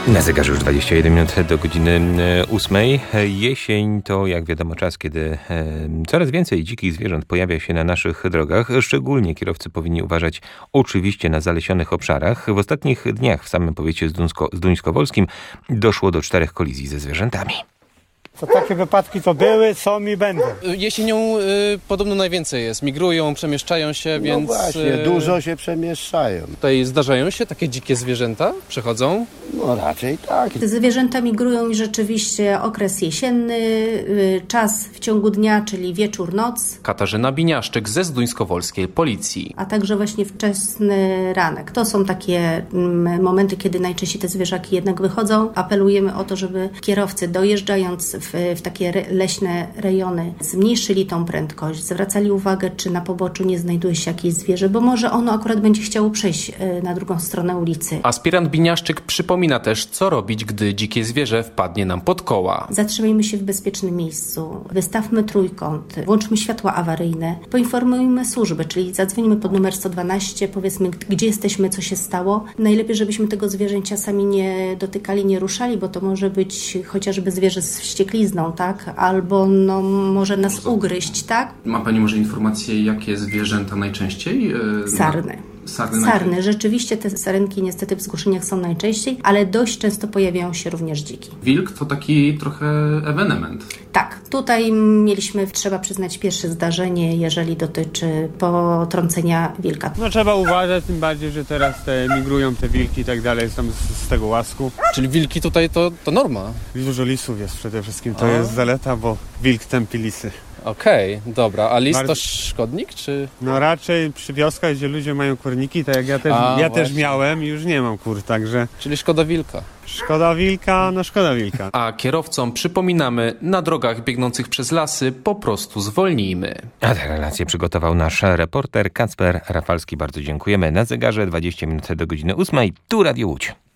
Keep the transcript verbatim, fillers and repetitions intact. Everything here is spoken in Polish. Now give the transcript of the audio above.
Na zegarze już dwadzieścia jeden minut do godziny ósmej. Jesień to, jak wiadomo, czas, kiedy coraz więcej dzikich zwierząt pojawia się na naszych drogach. Szczególnie kierowcy powinni uważać oczywiście na zalesionych obszarach. W ostatnich dniach w samym powiecie zduńsko- zduńskowolskim doszło do czterech kolizji ze zwierzętami. To takie wypadki to były, są i będą. Jesienią y, podobno najwięcej jest. Migrują, przemieszczają się, No więc... właśnie, y, dużo się przemieszczają. Tutaj zdarzają się takie dzikie zwierzęta? Przechodzą? No raczej tak. Te zwierzęta migrują i rzeczywiście okres jesienny, y, czas w ciągu dnia, czyli wieczór, noc, Katarzyna Biniaszczyk ze Zduńskowolskiej Policji. a także właśnie wczesny ranek. To są takie mm, momenty, kiedy najczęściej te zwierzaki jednak wychodzą. Apelujemy o to, żeby kierowcy dojeżdżając w, w takie re, leśne rejony zmniejszyli tą prędkość, zwracali uwagę, czy na poboczu nie znajduje się jakieś zwierzę, bo może ono akurat będzie chciało przejść y, na drugą stronę ulicy. Aspirant Biniaszczyk przypomina też, co robić, gdy dzikie zwierzę wpadnie nam pod koła. Zatrzymajmy się w bezpiecznym miejscu, wystawmy trójkąt, włączmy światła awaryjne, poinformujmy służby, czyli zadzwonimy pod numer sto dwanaście, powiedzmy, gdzie jesteśmy, co się stało. Najlepiej, żebyśmy tego zwierzęcia sami nie dotykali, nie ruszali, bo to może być chociażby zwierzę z wścieklizną, tak? Albo no, może nas ugryźć, tak? Ma Pani może informację, jakie zwierzęta najczęściej? Yy, Sarny. Sarny, Sarny. Rzeczywiście te sarenki niestety w zgłoszeniach są najczęściej, ale dość często pojawiają się również dziki. Wilk to taki trochę ewenement. Tak, tutaj mieliśmy, trzeba przyznać, pierwsze zdarzenie, jeżeli dotyczy potrącenia wilka. No trzeba uważać, tym bardziej, że teraz te migrują te wilki i tak dalej, są z, z tego łasku. Czyli wilki tutaj to, to norma. Dużo lisów jest przede wszystkim, to A. jest zaleta, bo wilk tępi lisy. Okej, okay, dobra. A lis Bardzo- to szkodnik, czy... No raczej przy wioskach, gdzie ludzie mają kurniki, tak jak ja też, A, ja też właśnie. miałem i już nie mam kur, także Czyli szkoda wilka. szkoda wilka, no szkoda wilka. A kierowcom przypominamy, na drogach biegnących przez lasy po prostu zwolnijmy. A tę relację przygotował nasz reporter Kacper Rafalski. Bardzo dziękujemy. Na zegarze dwadzieścia minut do godziny ósmej. Tu Radio Łódź.